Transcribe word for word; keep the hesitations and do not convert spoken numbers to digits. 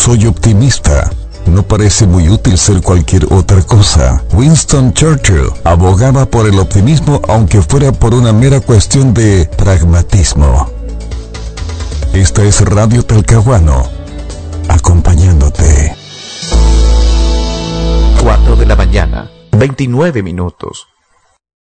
soy optimista. No parece muy útil ser cualquier otra cosa. Winston Churchill abogaba por el optimismo aunque fuera por una mera cuestión de pragmatismo. Esta es Radio Talcahuano, acompañándote. cuatro de la mañana, veintinueve minutos.